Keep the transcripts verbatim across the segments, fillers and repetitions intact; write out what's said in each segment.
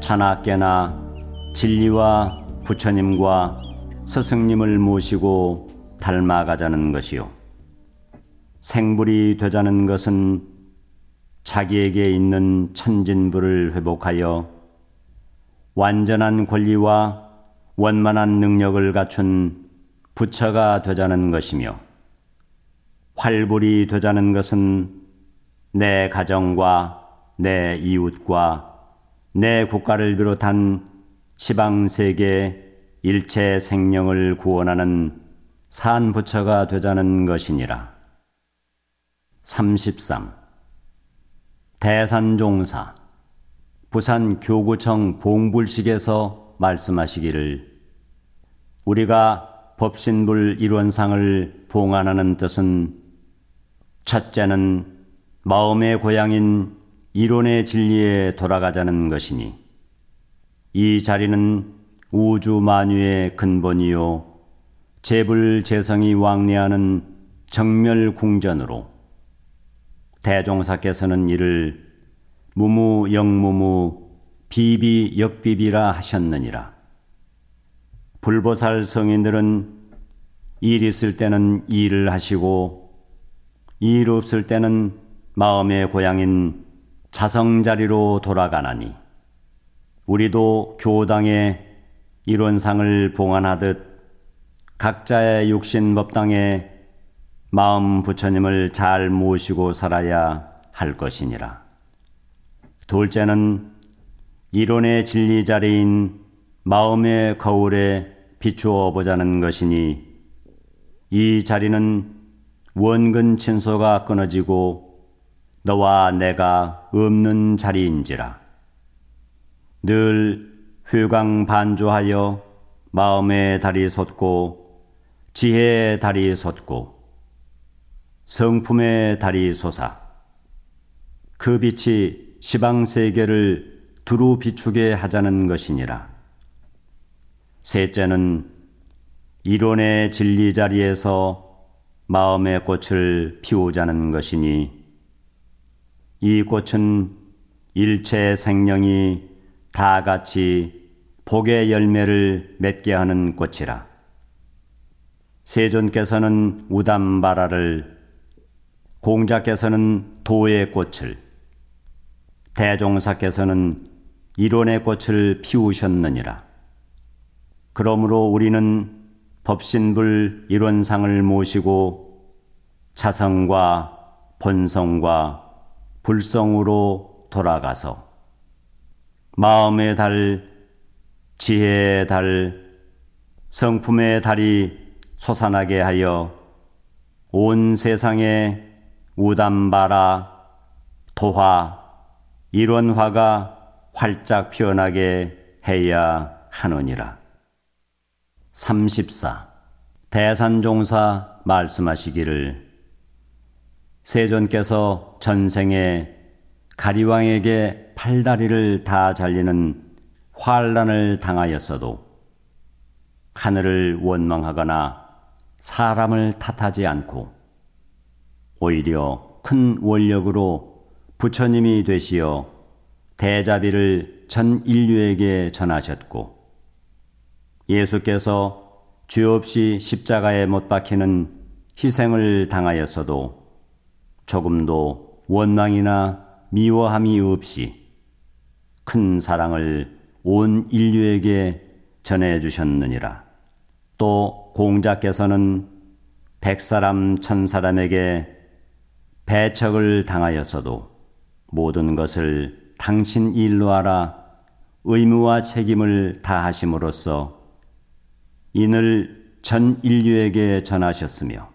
자나깨나 진리와 부처님과 스승님을 모시고 닮아가자는 것이요. 생불이 되자는 것은 자기에게 있는 천진부를 회복하여 완전한 권리와 원만한 능력을 갖춘 부처가 되자는 것이며, 활불이 되자는 것은 내 가정과 내 이웃과 내 국가를 비롯한 시방세계 일체 생명을 구원하는 산부처가 되자는 것이니라. 삼십삼. 대산종사 부산 교구청 봉불식에서 말씀하시기를, 우리가 법신불 일원상을 봉안하는 뜻은 첫째는 마음의 고향인 이론의 진리에 돌아가자는 것이니, 이 자리는 우주 만유의 근본이요 재불재성이 왕래하는 정멸궁전으로 대종사께서는 이를 무무영무무 비비역비비라 하셨느니라. 불보살 성인들은 일 있을 때는 일을 하시고 일 없을 때는 마음의 고향인 자성자리로 돌아가나니, 우리도 교당에 일원상을 봉안하듯 각자의 육신법당에 마음 부처님을 잘 모시고 살아야 할 것이니라. 둘째는 이론의 진리 자리인 마음의 거울에 비추어 보자는 것이니, 이 자리는 원근 친소가 끊어지고 너와 내가 없는 자리인지라. 늘 회광반조하여 마음의 달이 솟고 지혜의 달이 솟고 성품의 달이 솟아 그 빛이 시방세계를 두루 비추게 하자는 것이니라. 셋째는 이론의 진리 자리에서 마음의 꽃을 피우자는 것이니, 이 꽃은 일체 생명이 다 같이 복의 열매를 맺게 하는 꽃이라. 세존께서는 우담바라를, 공자께서는 도의 꽃을, 대종사께서는 이론의 꽃을 피우셨느니라. 그러므로 우리는 법신불 일원상을 모시고 자성과 본성과 불성으로 돌아가서 마음의 달, 지혜의 달, 성품의 달이 솟아나게 하여 온 세상에 우담바라, 도화, 일원화가 활짝 피어나게 해야 하느니라. 삼십사. 대산종사 말씀하시기를, 세존께서 전생에 가리왕에게 팔다리를 다 잘리는 환난을 당하였어도 하늘을 원망하거나 사람을 탓하지 않고 오히려 큰 원력으로 부처님이 되시어 대자비를 전 인류에게 전하셨고, 예수께서 죄 없이 십자가에 못 박히는 희생을 당하였어도 조금도 원망이나 미워함이 없이 큰 사랑을 온 인류에게 전해주셨느니라. 또 공자께서는 백사람 천사람에게 배척을 당하였어도 모든 것을 당신 일로 하라 의무와 책임을 다하심으로써 인을 전 인류에게 전하셨으며,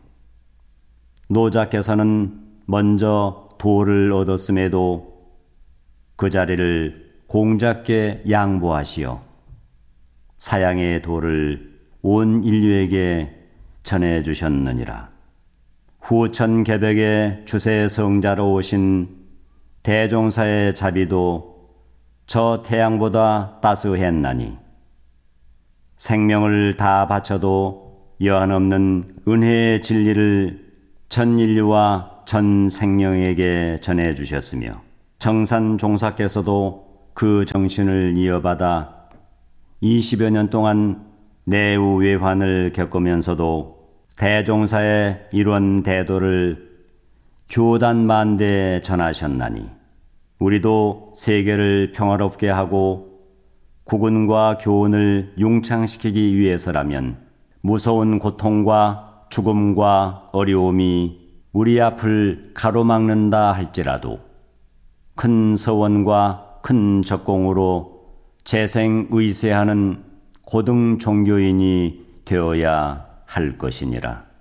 노자께서는 먼저 도를 얻었음에도 그 자리를 공자께 양보하시어 사양의 도를 온 인류에게 전해주셨느니라. 후천개벽의 주세성자로 오신 대종사의 자비도 저 태양보다 따스했나니, 생명을 다 바쳐도 여한없는 은혜의 진리를 전 인류와 전 생명에게 전해주셨으며, 정산 종사께서도 그 정신을 이어받아 이십여 년 동안 내우 외환을 겪으면서도 대종사의 이런 대도를 교단 만대에 전하셨나니 우리도 세계를 평화롭게 하고 국운과 교훈을 융창시키기 위해서라면 무서운 고통과 죽음과 어려움이 우리 앞을 가로막는다 할지라도 큰 서원과 큰 적공으로 재생의세하는 고등 종교인이 되어야 할 것이니라.